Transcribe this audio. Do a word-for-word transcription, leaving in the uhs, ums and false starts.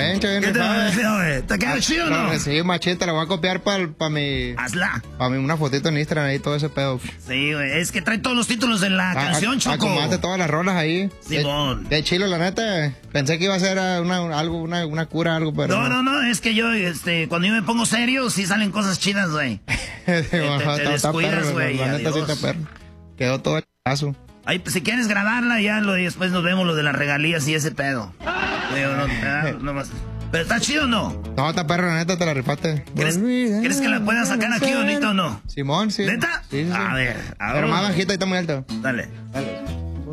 bien, che, bien. ¿Qué te pareció, güey? ¿Te queda chido o no? Lo recibí machete, lo voy a copiar para pa mi... Hazla. Para mi una fotito en Instagram ahí, todo ese pedo. Sí, güey, es que trae todos los títulos de la A- canción, a- Choco. Acomodate todas las rolas ahí. Simón. De, de chilo, la neta. Pensé que iba a ser uh, una, algo, una, una cura, algo, pero... No, no, no, es que yo, este, cuando yo me pongo serio, sí salen cosas chidas, güey. te, te descuidas, güey, La neta sí adiós. está perro. Quedó todo el caso. Ahí, pues, si quieres grabarla, ya lo, y después nos vemos lo de las regalías y ese pedo. Digo, no, ah, no más. ¿Pero está chido o no? No, está perro, la neta, te la rifaste. ¿Crees, ¿crees que la puedan sacar aquí ahorita o no? Simón, sí. ¿Neta? Sí, sí, sí. A ver, a ver. Pero más bajita y está muy alto. Dale. Dale.